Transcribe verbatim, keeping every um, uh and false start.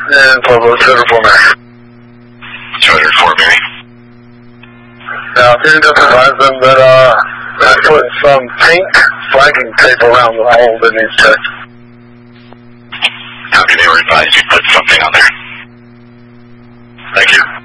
And Pueblo two oh four Mary. two oh four Mary. Now, if you just advise them that, uh, they're putting some pink flagging tape around the hole that needs checked. Copy, they were advised you put something on there. Thank you.